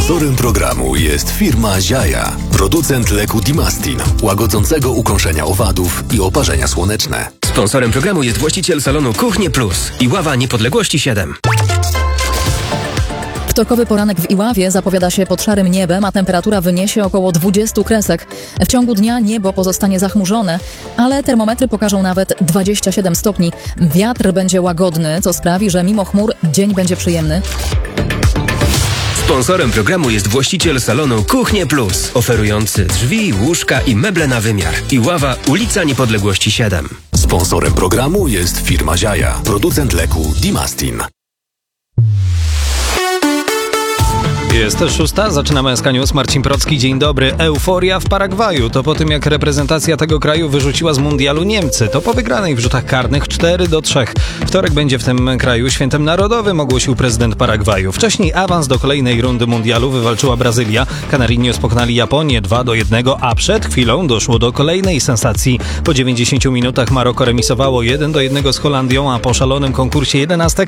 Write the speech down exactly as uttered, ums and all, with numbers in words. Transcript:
Sponsorem programu jest firma Ziaja, producent leku Dimastin, łagodzącego ukąszenia owadów i oparzenia słoneczne. Sponsorem programu jest właściciel salonu Kuchnie Plus i Ława Niepodległości siedem. Wtorkowy poranek w Iławie zapowiada się pod szarym niebem, a temperatura wyniesie około dwadzieścia kresek. W ciągu dnia niebo pozostanie zachmurzone, ale termometry pokażą nawet dwadzieścia siedem stopni. Wiatr będzie łagodny, co sprawi, że mimo chmur dzień będzie przyjemny. Sponsorem programu jest właściciel salonu Kuchnie Plus, oferujący drzwi, łóżka i meble na wymiar. Iława, ulica Niepodległości siedem. Sponsorem programu jest firma Ziaja, producent leku Dimastin. Jest szósta, zaczynamy S K News. Marcin Procki, dzień dobry. Euforia w Paragwaju. To po tym, jak reprezentacja tego kraju wyrzuciła z mundialu Niemcy. To po wygranej w rzutach karnych cztery do trzech. Wtorek będzie w tym kraju świętem narodowym, ogłosił prezydent Paragwaju. Wcześniej awans do kolejnej rundy mundialu wywalczyła Brazylia. Kanaryjczycy pokonali Japonię dwa do jednego, a przed chwilą doszło do kolejnej sensacji. Po dziewięćdziesięciu minutach Maroko remisowało jeden do jednego z Holandią, a po szalonym konkursie jedenastek